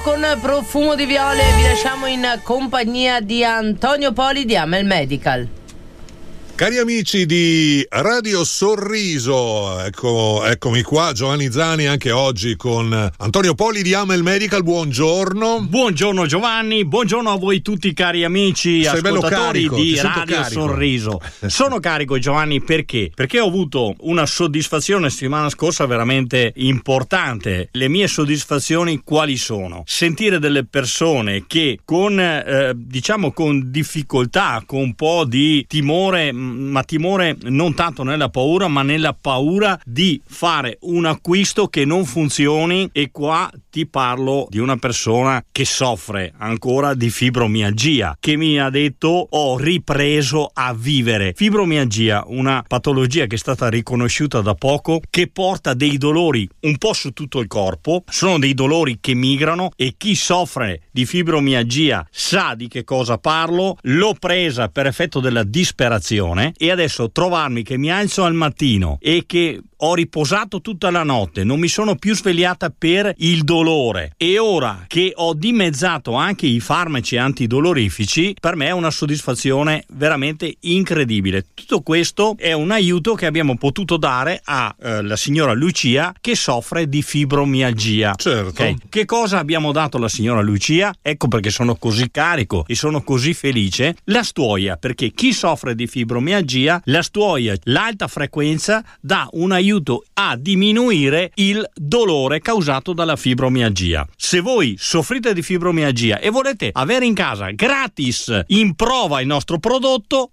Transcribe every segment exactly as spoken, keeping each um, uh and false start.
con Profumo di Viole. Vi lasciamo in compagnia di Antonio Poli di Amel Medical. Cari amici di Radio Sorriso, ecco, eccomi qua, Giovanni Zani anche oggi con Antonio Poli di Amel Medical, buongiorno. Buongiorno Giovanni, buongiorno a voi tutti cari amici, sei ascoltatori carico, di Radio carico. Sorriso. Sono carico Giovanni perché? Perché ho avuto una soddisfazione settimana scorsa veramente importante. Le mie soddisfazioni quali sono? Sentire delle persone che con, eh, diciamo con difficoltà, con un po' di timore, ma timore non tanto nella paura ma nella paura di fare un acquisto che non funzioni, e qua ti parlo di una persona che soffre ancora di fibromialgia, che mi ha detto ho ripreso a vivere. Fibromialgia, una patologia che è stata riconosciuta da poco, che porta dei dolori un po' su tutto il corpo, sono dei dolori che migrano, e chi soffre di fibromialgia sa di che cosa parlo. L'ho presa per effetto della disperazione, e adesso trovarmi che mi alzo al mattino e che ho riposato tutta la notte, non mi sono più svegliata per il dolore, e ora che ho dimezzato anche i farmaci antidolorifici, per me è una soddisfazione veramente incredibile. Tutto questo è un aiuto che abbiamo potuto dare a eh, la signora Lucia che soffre di fibromialgia. Certo. Okay. Che cosa abbiamo dato alla signora Lucia? Ecco perché sono così carico e sono così felice. La stuoia, perché chi soffre di fibromialgia, la stuoia, l'alta frequenza dà un aiuto a diminuire il dolore causato dalla fibromialgia. Se voi soffrite di fibromialgia e volete avere in casa gratis in prova il nostro prodotto,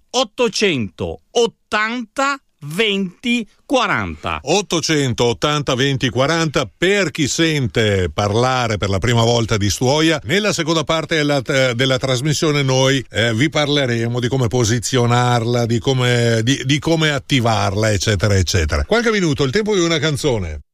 ottocentottanta venti quaranta ottocentottanta venti quaranta per chi sente parlare per la prima volta di stuoia. Nella seconda parte della, della trasmissione noi eh, vi parleremo di come posizionarla, di come, di, di come attivarla, eccetera eccetera. Qualche minuto, il tempo di una canzone.